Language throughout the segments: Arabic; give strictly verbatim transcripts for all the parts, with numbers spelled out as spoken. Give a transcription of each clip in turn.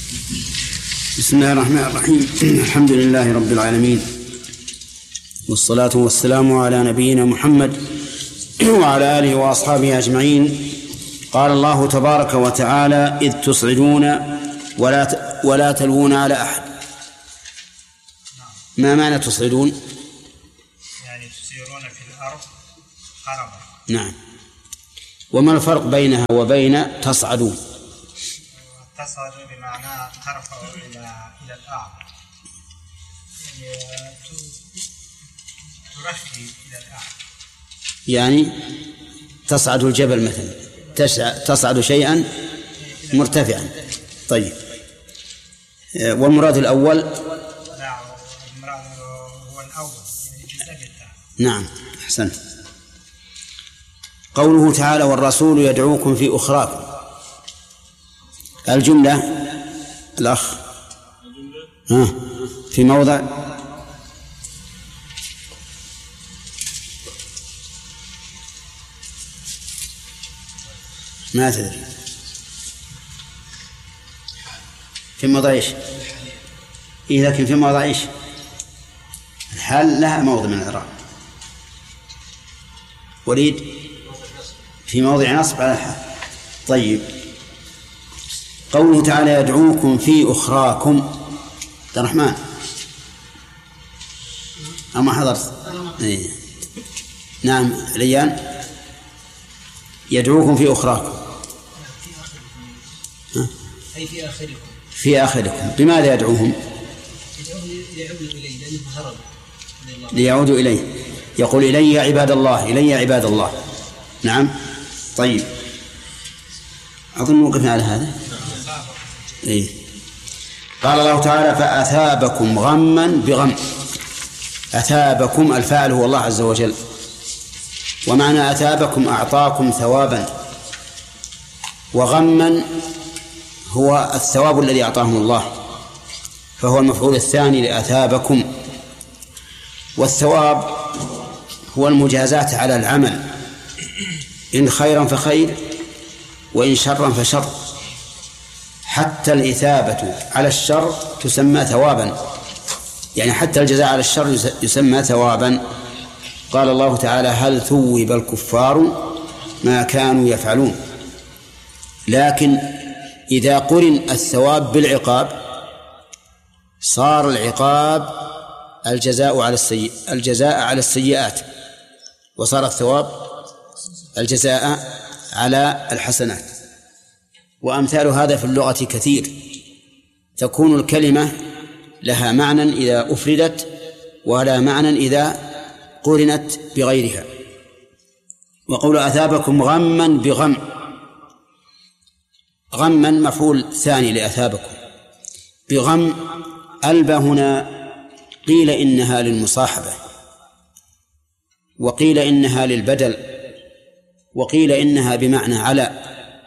بسم الله الرحمن الرحيم. الحمد لله رب العالمين، والصلاة والسلام على نبينا محمد وعلى آله وأصحابه أجمعين. قال الله تبارك وتعالى: إذ تصعدون ولا ولا تلوون على أحد. ما معنى تصعدون؟ يعني تسيرون في الأرض خربا. نعم. وما الفرق بينها وبين تصعدون؟ تصعد بمعنى ترفع إلى إلى الأعلى، يعني ترفي إلى الأعلى، يعني تصعد الجبل مثلا، تصعد شيئا مرتفعا. طيب، والمراد الأول؟ لا، المراد هو الأول، يعني نعم، أحسنت. قوله تعالى: والرسول يدعوكم في أخراكم. الجملة الأخ ها في موضع ما تدري في موضع إيش؟ إيه، لكن في موضع إيش؟ الحال لها موضع من الإعراب. وليد في موضع نصب على الحال. طيب، قوله تعالى: يدعوكم في أخراكم. عبد الرحمن أما حضرت؟ إيه. نعم ريان. يدعوكم في أخراكم أي في آخركم. في آخركم. بماذا يدعوهم؟ ليعودوا إليه لأنهم هربوا ليعودوا إليه. يقول: إلي يا عباد الله، إلي يا عباد الله. نعم. طيب، أظن وقفنا على هذا. إيه. قال الله تعالى: فأثابكم غما بغم. أثابكم الفاعل هو الله عز وجل، ومعنى أثابكم أعطاكم ثوابا، وغما هو الثواب الذي أعطاهم الله، فهو المفعول الثاني لأثابكم. والثواب هو المجازات على العمل، إن خيرا فخير وإن شرا فشر. حتى الإثابة على الشر تسمى ثوابا، يعني حتى الجزاء على الشر يسمى ثوابا. قال الله تعالى: هل ثوب الكفار ما كانوا يفعلون. لكن إذا قرن الثواب بالعقاب صار العقاب الجزاء على السيئ الجزاء على السيئات، وصار الثواب الجزاء على الحسنات. وأمثال هذا في اللغة كثير. تكون الكلمة لها معنى إذا أفردت، ولا معنى إذا قرنت بغيرها. وقول أثابكم غما بغم. غما مفعول ثاني لأثابكم. بغم ألبى هنا قيل إنها للمصاحبة، وقيل إنها للبدل، وقيل إنها بمعنى على،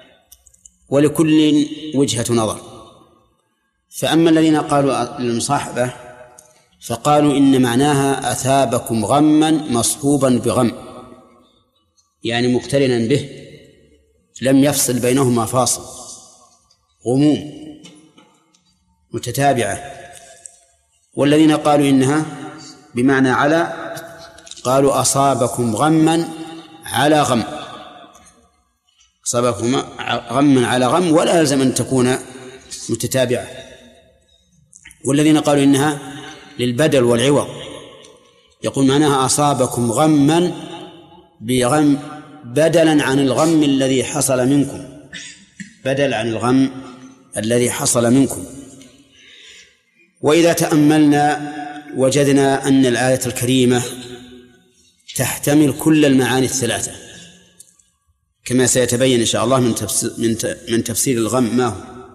ولكل وجهة نظر. فأما الذين قالوا للمصاحبة فقالوا إن معناها أثابكم غما مصحوبا بغم، يعني مقترنا به، لم يفصل بينهما فاصل، غموم متتابعة. والذين قالوا إنها بمعنى على قالوا أصابكم غما على غم، أصابكم غما على غم، ولا يلزم أن تكون متتابعة. والذين قالوا إنها للبدل والعوض يقول معناها أصابكم غما بغم بدلا عن الغم الذي حصل منكم، بدل عن الغم الذي حصل منكم. وإذا تأملنا وجدنا أن الآية الكريمة تحتمل كل المعاني الثلاثة، كما سيتبين إن شاء الله من تفسير, من تفسير الغم ما هو.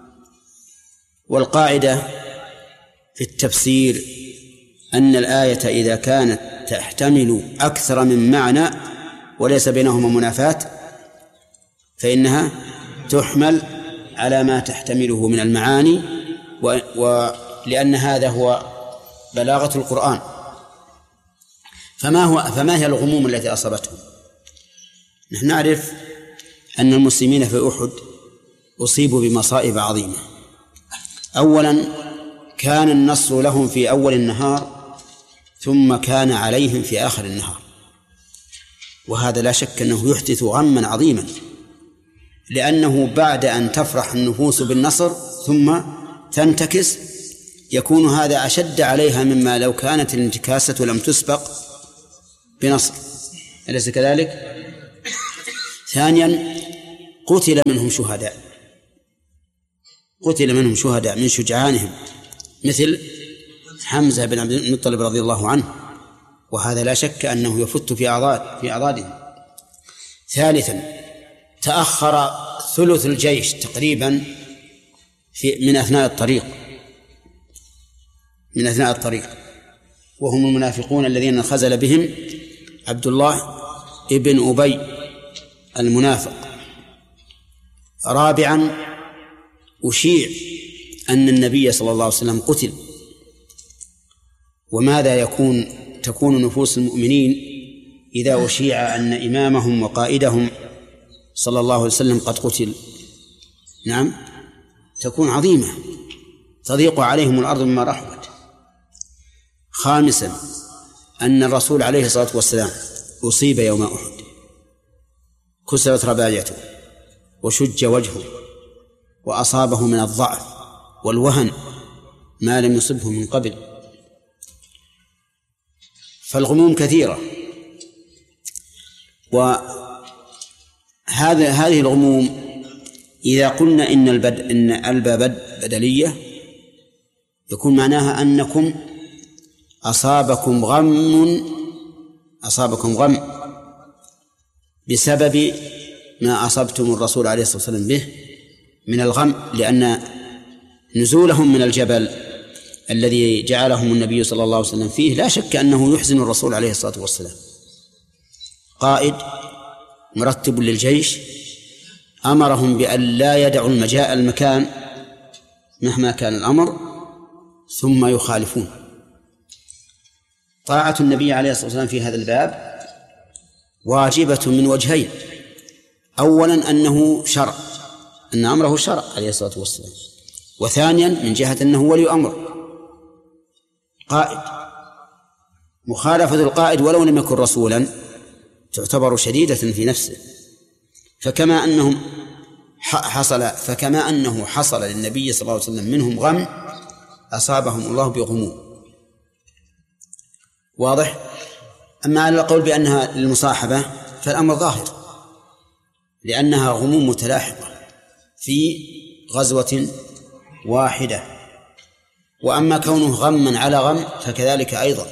والقاعدة في التفسير أن الآية إذا كانت تحتمل أكثر من معنى وليس بينهما منافاة فإنها تحمل على ما تحتمله من المعاني، ولأن هذا هو بلاغة القرآن. فما هو فما هي الغموم التي أصابتهم؟ نحن نعرف أن المسلمين في أحد أصيبوا بمصائب عظيمة. أولا كان النصر لهم في أول النهار ثم كان عليهم في آخر النهار، وهذا لا شك أنه يحدث غما عظيما، لأنه بعد أن تفرح النفوس بالنصر ثم تنتكس يكون هذا أشد عليها مما لو كانت الانتكاسة لم تسبق بنصر، أليس كذلك؟ ثانيا قتل منهم شهداء، قتل منهم شهداء من شجعانهم مثل حمزة بن عبد المطلب رضي الله عنه، وهذا لا شك أنه يفت في أعضاد في أعضادهم. ثالثا تأخر ثلث الجيش تقريبا في من أثناء الطريق من أثناء الطريق وهم المنافقون الذين انخزل بهم عبد الله ابن أبي المنافق. رابعا أشيع أن النبي صلى الله عليه وسلم قتل، وماذا يكون تكون نفوس المؤمنين إذا أشيع أن إمامهم وقائدهم صلى الله عليه وسلم قد قتل؟ نعم، تكون عظيمة، تضيق عليهم الأرض مما رحبت. خامسا أن الرسول عليه الصلاة والسلام أصيب يوم أحد، كسرت رباعيته وشج وجهه وأصابه من الضعف والوهن ما لم يصبه من قبل، فالغموم كثيرة. وهذا هذه الغموم إذا قلنا إن البد إن البا بد بدلية يكون معناها أنكم أصابكم غم أصابكم غم بسبب ما أصبتم الرسول عليه الصلاة والسلام به من الغم، لأن نزولهم من الجبل الذي جعلهم النبي صلى الله عليه وسلم فيه لا شك أنه يحزن الرسول عليه الصلاة والسلام. قائد مرتب للجيش أمرهم بأن لا يدعوا المجاء المكان مهما كان الأمر ثم يخالفون. طاعة النبي عليه الصلاة والسلام في هذا الباب واجبة من وجهين: أولا أنه شرع، أن أمره شرع عليه الصلاة والسلام، وثانيا من جهة أنه ولي أمر قائد. مخالفة القائد ولو لم يكن رسولا تعتبر شديدة في نفسه، فكما أنهم حصل فكما أنه حصل للنبي صلى الله عليه وسلم منهم غم أصابهم الله بغموم. واضح؟ أما على القول بأنها للمصاحبة فالأمر ظاهر، لأنها غموم متلاحقة في غزوة واحدة. وأما كونه غما على غم فكذلك أيضا،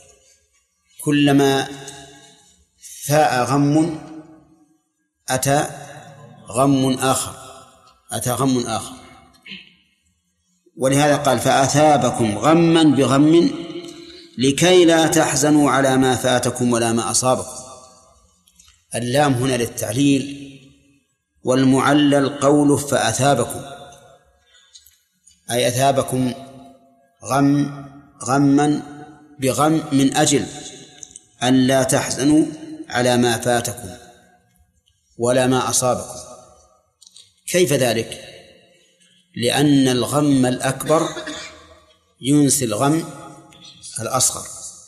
كلما فاء غم أتى غم آخر أتى غم آخر ولهذا قال: فأثابكم غما بغم لكي لا تحزنوا على ما فاتكم ولا ما أصابكم. اللام هنا للتعليل، والمعلل قوله فأثابكم، أي أثابكم غم غما بغم من أجل أن لا تحزنوا على ما فاتكم ولا ما أصابكم. كيف ذلك؟ لأن الغم الأكبر ينسي الغم الأصغر.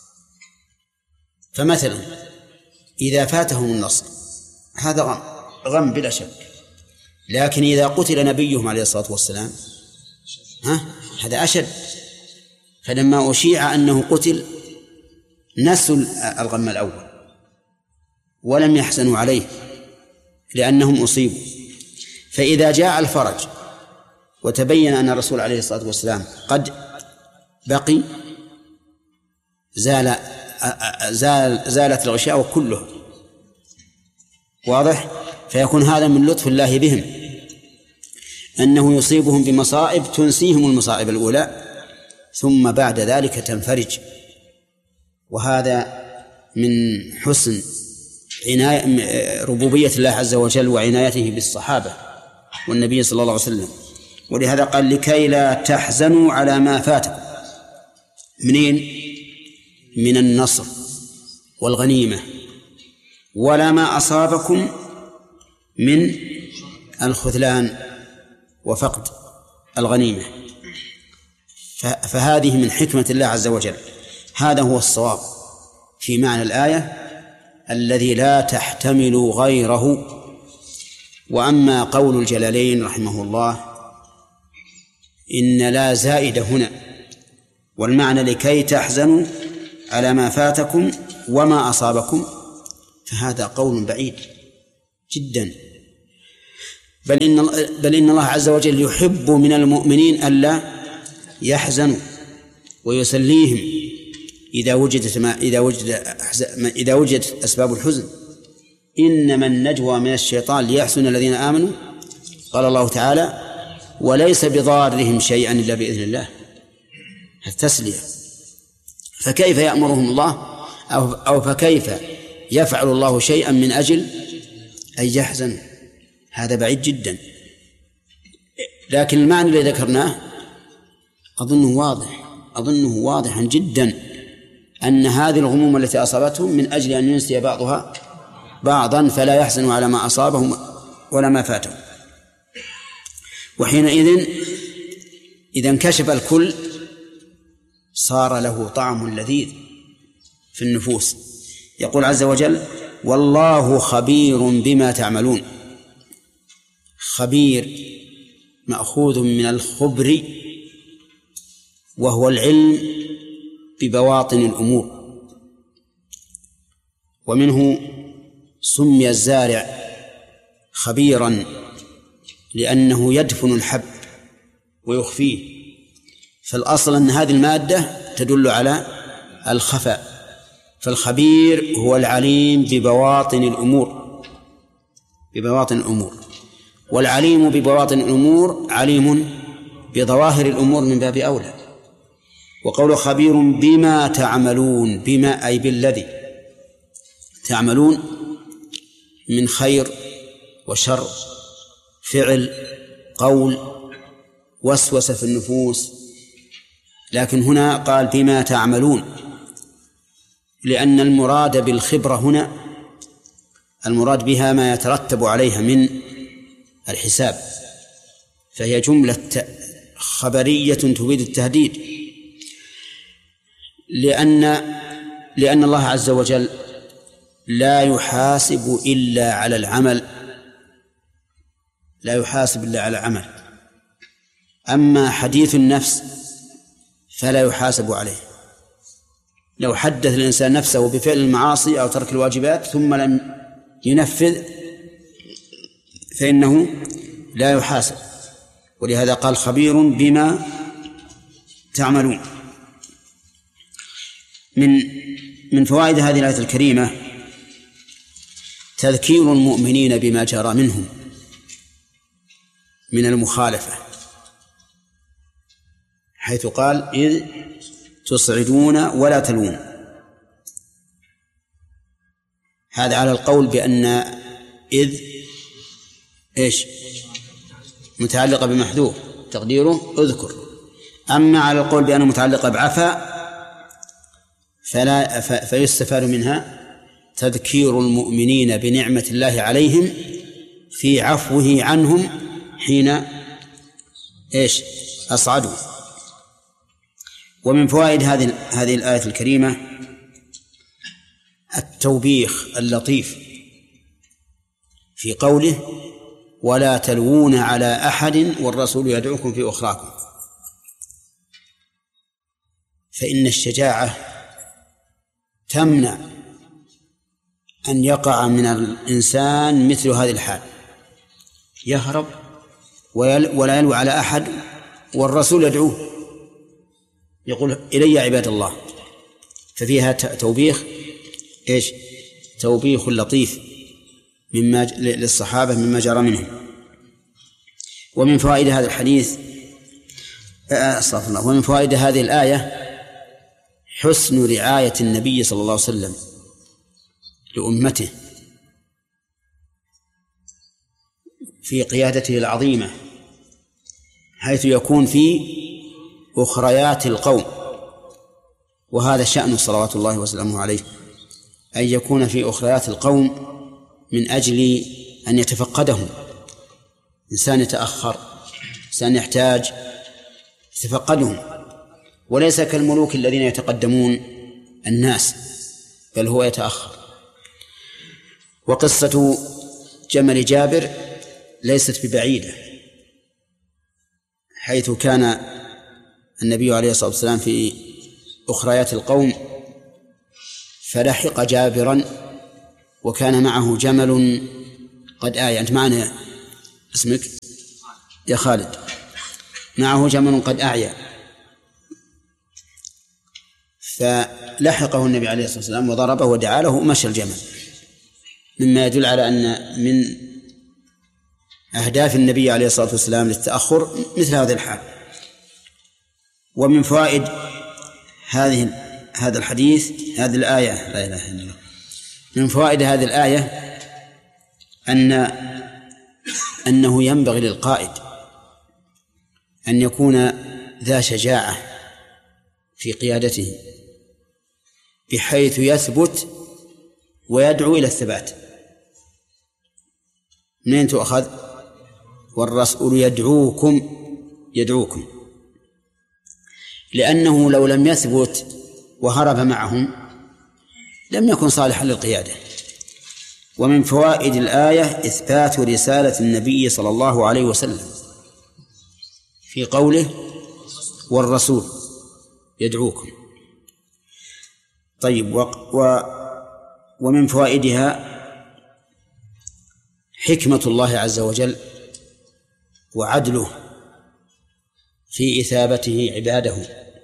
فمثلا إذا فاتهم النصر هذا غم غم بلا شك، لكن إذا قتل نبيهم عليه الصلاة والسلام ها هذا أشد. فلما أشيع أنه قتل نسوا الغم الأول ولم يحزنوا عليه لأنهم أصيبوا. فإذا جاء الفرج وتبين أن الرسول عليه الصلاة والسلام قد بقي زال زال زالت الغشاوة كله. واضح؟ فيكون هذا من لطف الله بهم أنه يصيبهم بمصائب تنسيهم المصائب الأولى ثم بعد ذلك تنفرج. وهذا من حسن عناية ربوبية الله عز وجل وعنايته بالصحابة والنبي صلى الله عليه وسلم. ولهذا قال: لكي لا تحزنوا على ما فاتكم. منين؟ من النصر والغنيمة، ولا ما أصابكم من الخذلان وفقد الغنيمة. فهذه من حكمة الله عز وجل. هذا هو الصواب في معنى الآية الذي لا تحتمل غيره. وأما قول الجلالين رحمه الله إن لا زائد هنا، والمعنى لكي تحزنوا على ما فاتكم وما أصابكم، فهذا قول بعيد جدا. بل إن, بل إن الله عز وجل يحب من المؤمنين ألا يحزنوا ويسليهم إذا وجدت ما إذا وجد إذا وجدت أسباب الحزن. إنما النجوى من الشيطان ليحزن الذين آمنوا، قال الله تعالى وليس بضارهم شيئا إلا بإذن الله. التسلية. فكيف يأمرهم الله أو, أو فكيف يفعل الله شيئا من أجل أن يحزن؟ هذا بعيد جدا. لكن المعنى الذي ذكرناه أظنه واضح أظنه واضحا جدا أن هذه الغموم التي أصابتهم من أجل أن ينسي بعضها بعضا فلا يحزنوا على ما أصابهم ولا ما فاتهم. وحينئذ إذا انكشف الكل صار له طعم لذيذ في النفوس. يقول عز وجل والله خبير بما تعملون. خبير مأخوذ من الخبر وهو العلم ببواطن الأمور، ومنه سمي الزارع خبيرا لأنه يدفن الحب ويخفيه. فالأصل أن هذه المادة تدل على الخفاء. فالخبير هو العليم ببواطن الأمور ببواطن الأمور والعليم ببواطن الأمور عليم بظواهر الأمور من باب أولى. وقول خبير بما تعملون، بما أي بالذي تعملون من خير وشر، فعل، قول، وسوسة في النفوس. لكن هنا قال بما تعملون لأن المراد بالخبرة هنا المراد بها ما يترتب عليها من الحساب، فهي جملة خبرية تفيد التهديد، لأن لأن الله عز وجل لا يحاسب إلا على العمل لا يحاسب إلا على العمل. أما حديث النفس فلا يحاسب عليه. لو حدث الإنسان نفسه بفعل المعاصي أو ترك الواجبات ثم لم ينفذ فإنه لا يحاسب. ولهذا قال خبير بما تعملون. من من فوائد هذه الآية الكريمة تذكير المؤمنين بما جرى منهم من المخالفة، حيث قال إذ تصعدون ولا تلوون. هذا على القول بأن إذ إيش متعلقة بمحذوف تقديره اذكر. أما على القول بأنه متعلقة بعفا فلا فيستفاد منها تذكير المؤمنين بنعمة الله عليهم في عفوه عنهم حين إيش أصعدوا. ومن فوائد هذه هذه الآية الكريمة التوبيخ اللطيف في قوله ولا تلوون على أحد والرسول يدعوكم في أخراكم. فإن الشجاعة تمنع أن يقع من الإنسان مثل هذه الحال، يهرب ولا يلوي على أحد والرسول يدعوه يقول إلي عباد الله. ففيها توبيخ إيش توبيخ لطيف مما للصحابة مما جرى منهم. ومن فوائد هذا الحديث أستغفر الله ومن فوائد هذه الآية حسن رعاية النبي صلى الله عليه وسلم لأمته في قيادته العظيمة، حيث يكون في أخريات القوم. وهذا شأن صلوات الله وسلامه عليه، أن يكون في أخريات القوم من أجل أن يتفقدهم. إنسان يتأخر، إنسان يحتاج يتفقدهم وليس كالملوك الذين يتقدمون الناس، بل هو يتأخر. وقصة جمل جابر ليست ببعيدة، حيث كان النبي عليه الصلاة والسلام في أخريات القوم فلحق جابرا وكان معه جمل قد آية. أنت معنا اسمك يا خالد؟ معه جمل قد أعيا، فلحقه النبي عليه الصلاة والسلام وضربه ودعا له ومشى الجمل، مما يدل على أن من أهداف النبي عليه الصلاة والسلام للتأخر مثل هذا الحال. ومن فوائد هذه هذا الحديث هذه الآية، لا إله إلا الله، من فوائد هذه الآية أن أنه ينبغي للقائد أن يكون ذا شجاعة في قيادته بحيث يثبت ويدعو إلى الثبات. منين تؤخذ؟ والرسول يدعوكم يدعوكم، لأنه لو لم يثبت وهرب معهم لم يكن صالحا للقيادة. ومن فوائد الآية إثبات رسالة النبي صلى الله عليه وسلم في قوله والرسول يدعوكم. طيب، و... و... ومن فوائدها حكمة الله عز وجل وعدله في إثابته عباده،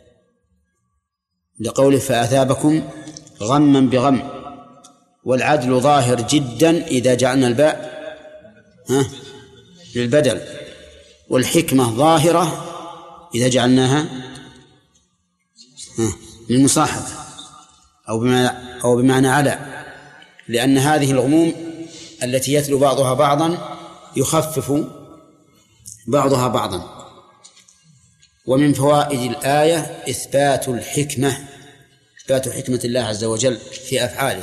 لقوله فأثابكم غما بغم، والعدل ظاهر جدا إذا جعلنا الباء ها للبدل، والحكمة ظاهرة إذا جعلناها ها للمصاحبة أو بمعنى أو بمعنى على، لأن هذه الغموم التي يتلو بعضها بعضا يخفف بعضها بعضا. ومن فوائد الآية إثبات الحكمة، إثبات حكمة الله عز وجل في أفعاله.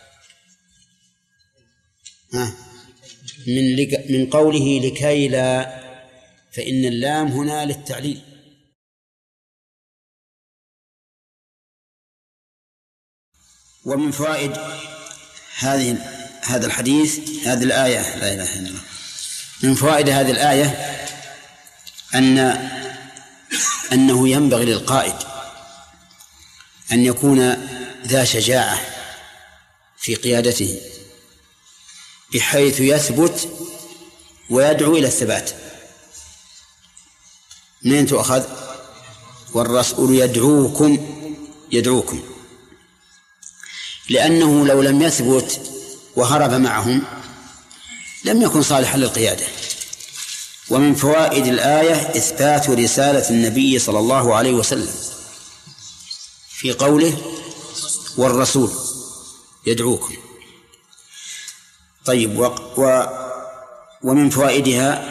ها من لك من قوله لكي لا، فإن اللام هنا للتعليل. ومن فوائد هذه هذا الحديث هذه الآية، لا إله إلا الله، من فوائد هذه الآية أن أنه ينبغي للقائد أن يكون ذا شجاعة في قيادته بحيث يثبت ويدعو إلى الثبات. منين تؤخذ؟ والرسول يدعوكم يدعوكم، لأنه لو لم يثبت وهرب معهم لم يكن صالحا للقيادة. ومن فوائد الآية إثبات رسالة النبي صلى الله عليه وسلم في قوله والرسول يدعوكم. طيب، و... و... ومن فوائدها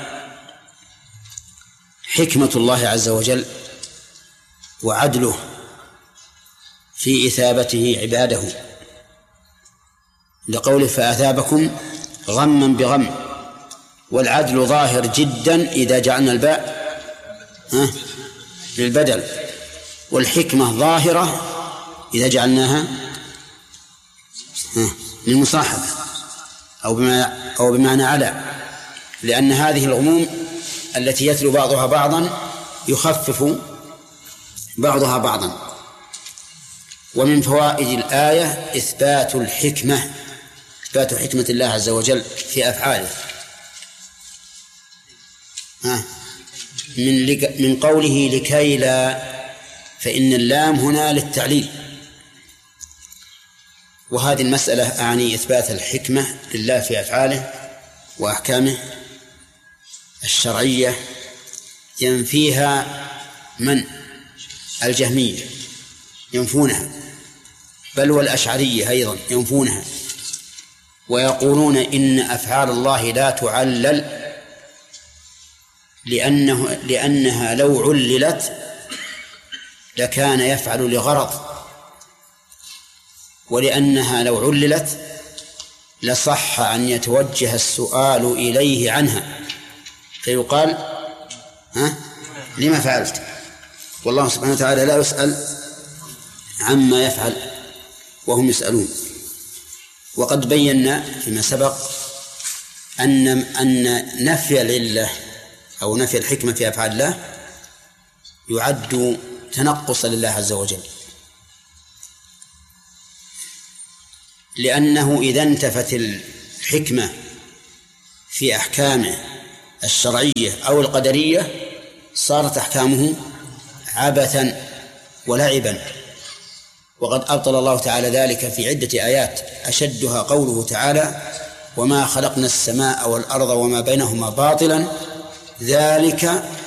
حكمة الله عز وجل وعدله في إثابته عباده، لقوله فأثابكم غما بغم، والعدل ظاهر جدا إذا جعلنا الباء ها للبدل، والحكمة ظاهرة إذا جعلناها ها للمصاحبة أو بمعنى أو بمعنى على، لأن هذه الغموم التي يتلو بعضها بعضا يخفف بعضها بعضا. ومن فوائد الآية إثبات الحكمة، إثبات حكمة الله عز وجل في أفعاله. ها من لك من قوله لكي لا، فإن اللام هنا للتعليل. وهذه المسألة أعني إثبات الحكمة لله في أفعاله وأحكامه الشرعية، ينفيها من؟ الجهمية ينفونها، بل والأشعرية أيضا ينفونها، ويقولون إن أفعال الله لا تعلل لأنه لأنها لو عللت لكان يفعل لغرض، ولأنها لو عللت لصح أن يتوجه السؤال إليه عنها، فيقال ها لما فعلت؟ والله سبحانه وتعالى لا يسأل عما يفعل وهم يسألون. وقد بينا فيما سبق أن أن نفي العلة أو نفي الحكمة في أفعال الله يعد تنقصا لله عز وجل، لأنه إذا انتفت الحكمة في أحكامه الشرعية أو القدرية صارت أحكامه عبثا ولعبا. وقد أبطل الله تعالى ذلك في عدة آيات، أشدها قوله تعالى: وما خلقنا السماء والأرض وما بينهما باطلا ذلك